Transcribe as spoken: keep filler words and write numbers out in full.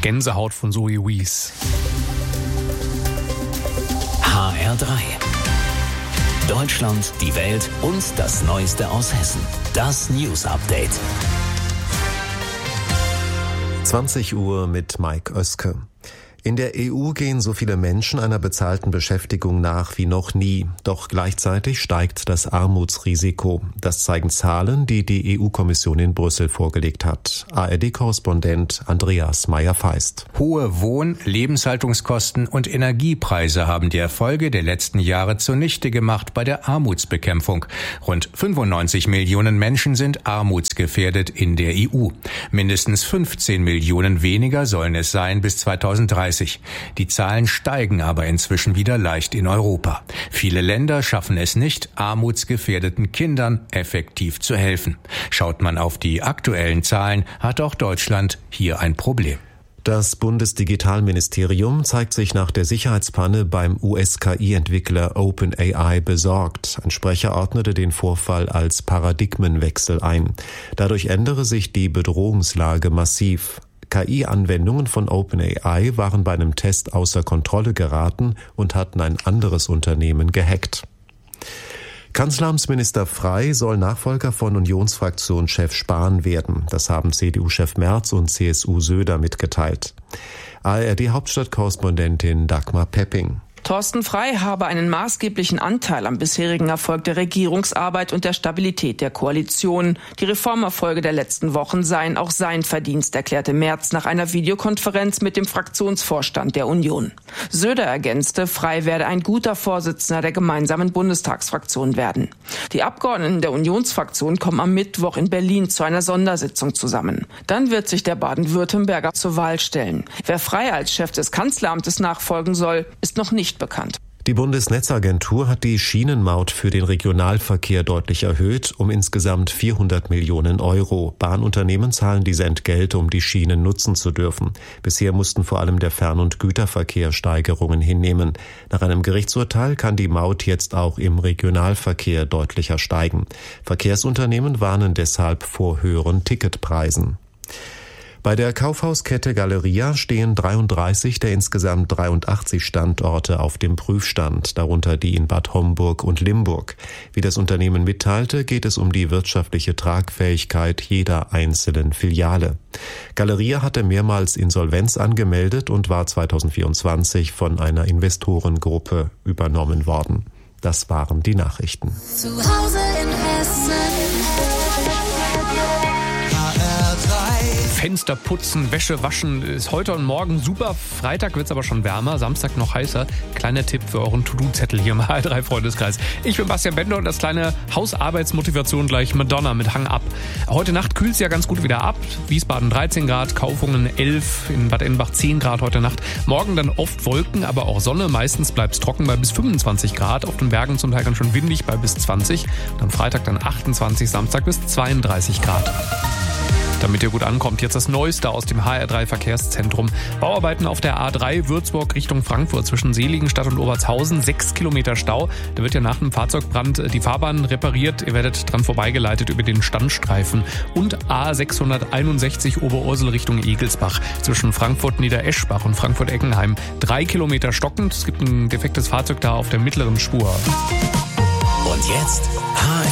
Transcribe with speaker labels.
Speaker 1: Gänsehaut von Zoe Wees.
Speaker 2: H R drei. Deutschland, die Welt und das Neueste aus Hessen. Das News Update.
Speaker 3: zwanzig Uhr mit Mike Oeske. In der E U gehen so viele Menschen einer bezahlten Beschäftigung nach wie noch nie. Doch gleichzeitig steigt das Armutsrisiko. Das zeigen Zahlen, die die E U-Kommission in Brüssel vorgelegt hat. A R D-Korrespondent Andreas Meyer-Feist.
Speaker 4: Hohe Wohn-, Lebenshaltungskosten und Energiepreise haben die Erfolge der letzten Jahre zunichte gemacht bei der Armutsbekämpfung. Rund fünfundneunzig Millionen Menschen sind armutsgefährdet in der E U. Mindestens fünfzehn Millionen weniger sollen es sein bis zweitausenddreißig. Die Zahlen steigen aber inzwischen wieder leicht in Europa. Viele Länder schaffen es nicht, armutsgefährdeten Kindern effektiv zu helfen. Schaut man auf die aktuellen Zahlen, hat auch Deutschland hier ein Problem.
Speaker 3: Das Bundesdigitalministerium zeigt sich nach der Sicherheitspanne beim U S-K I-Entwickler OpenAI besorgt. Ein Sprecher ordnete den Vorfall als Paradigmenwechsel ein. Dadurch ändere sich die Bedrohungslage massiv. K I-Anwendungen von OpenAI waren bei einem Test außer Kontrolle geraten und hatten ein anderes Unternehmen gehackt. Kanzleramtsminister Frey soll Nachfolger von Unionsfraktionschef Spahn werden. Das haben C D U-Chef Merz und C S U Söder mitgeteilt. A R D-Hauptstadtkorrespondentin Dagmar Pepping.
Speaker 5: Thorsten Frey habe einen maßgeblichen Anteil am bisherigen Erfolg der Regierungsarbeit und der Stabilität der Koalition. Die Reformerfolge der letzten Wochen seien auch sein Verdienst, erklärte Merz nach einer Videokonferenz mit dem Fraktionsvorstand der Union. Söder ergänzte, Frey werde ein guter Vorsitzender der gemeinsamen Bundestagsfraktion werden. Die Abgeordneten der Unionsfraktion kommen am Mittwoch in Berlin zu einer Sondersitzung zusammen. Dann wird sich der Baden-Württemberger zur Wahl stellen. Wer Frey als Chef des Kanzleramtes nachfolgen soll, ist noch nicht bekannt.
Speaker 3: Die Bundesnetzagentur hat die Schienenmaut für den Regionalverkehr deutlich erhöht, um insgesamt vierhundert Millionen Euro. Bahnunternehmen zahlen diese Entgelte, um die Schienen nutzen zu dürfen. Bisher mussten vor allem der Fern- und Güterverkehr Steigerungen hinnehmen. Nach einem Gerichtsurteil kann die Maut jetzt auch im Regionalverkehr deutlicher steigen. Verkehrsunternehmen warnen deshalb vor höheren Ticketpreisen. Bei der Kaufhauskette Galeria stehen dreiunddreißig der insgesamt dreiundachtzig Standorte auf dem Prüfstand, darunter die in Bad Homburg und Limburg. Wie das Unternehmen mitteilte, geht es um die wirtschaftliche Tragfähigkeit jeder einzelnen Filiale. Galeria hatte mehrmals Insolvenz angemeldet und war zweitausendvierundzwanzig von einer Investorengruppe übernommen worden. Das waren die Nachrichten.
Speaker 6: Zu Hause in Hessen.
Speaker 1: Fenster putzen, Wäsche waschen ist heute und morgen super. Freitag wird es aber schon wärmer, Samstag noch heißer. Kleiner Tipp für euren To-Do-Zettel hier im H R drei Freundeskreis. Ich bin Bastian Bender und das kleine Hausarbeitsmotivation gleich Madonna mit Hang ab. Heute Nacht kühlt es ja ganz gut wieder ab. Wiesbaden dreizehn Grad, Kaufungen elf, in Bad Ennbach zehn Grad heute Nacht. Morgen dann oft Wolken, aber auch Sonne. Meistens bleibt es trocken bei bis fünfundzwanzig Grad. Auf den Bergen zum Teil ganz schön windig bei bis zwanzig. Dann Freitag dann achtundzwanzig, Samstag bis zweiunddreißig Grad. Damit ihr gut ankommt, jetzt das Neueste aus dem H R drei Verkehrszentrum. Bauarbeiten auf der A drei Würzburg Richtung Frankfurt zwischen Seligenstadt und Obertshausen. Sechs Kilometer Stau. Da wird ja nach einem Fahrzeugbrand die Fahrbahn repariert. Ihr werdet dran vorbeigeleitet über den Standstreifen. Und A sechshunderteinundsechzig Oberursel Richtung Egelsbach zwischen Frankfurt-Niedereschbach und Frankfurt-Eckenheim. Drei Kilometer stockend. Es gibt ein defektes Fahrzeug da auf der mittleren Spur.
Speaker 2: Und jetzt H